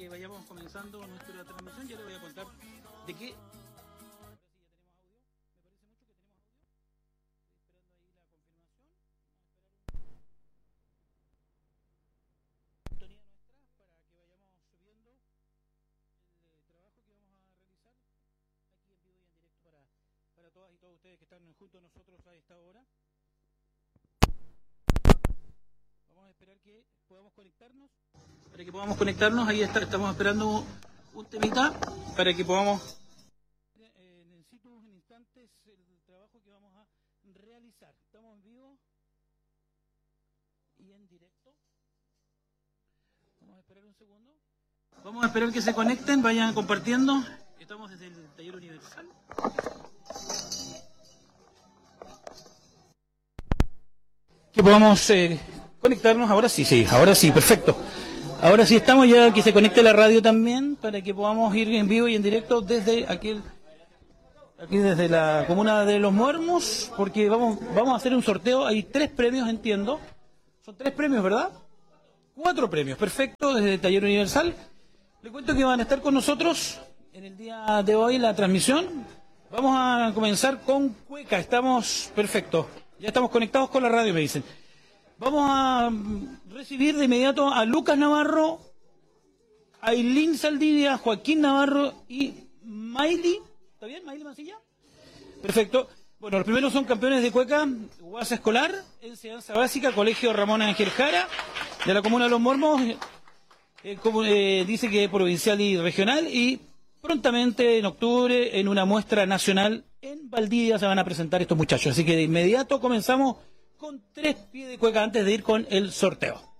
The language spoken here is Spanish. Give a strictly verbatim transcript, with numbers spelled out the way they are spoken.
que vayamos comenzando nuestra transmisión. Ya le voy a contar de qué... Para todas y todos ustedes que están junto a nosotros a esta hora. Vamos a esperar que podamos conectarnos. Para que podamos conectarnos, ahí está, estamos esperando un temita para que podamos... Eh, necesito en instantes el trabajo que vamos a realizar. Estamos en vivo y en directo. Vamos a esperar un segundo. Vamos a esperar que se conecten, vayan compartiendo. Estamos desde el Taller Universal. Que podamos eh, conectarnos, ahora sí, sí, ahora sí, perfecto. Ahora sí estamos, ya que se conecte la radio también, para que podamos ir en vivo y en directo desde aquí, aquí desde la comuna de Los Muermos, porque vamos, vamos a hacer un sorteo, hay tres premios, entiendo. Son tres premios, ¿verdad? Cuatro premios, perfecto, desde el Taller Universal. Le cuento que van a estar con nosotros en el día de hoy la transmisión. Vamos a comenzar con Cueca, estamos, perfecto. Ya estamos conectados con la radio, me dicen. Vamos a recibir de inmediato a Lucas Navarro, Ailín Saldivia, Joaquín Navarro y Maili. ¿Está bien, Maili Mancilla? Perfecto. Bueno, los primeros son campeones de cueca, Guasa Escolar, enseñanza básica, Colegio Ramón Ángel Jara, de la comuna de Los Mormos, eh, como, eh, dice que provincial y regional, y prontamente en octubre en una muestra nacional en Valdivia se van a presentar estos muchachos. Así que de inmediato comenzamos con tres pies de cueca antes de ir con el sorteo.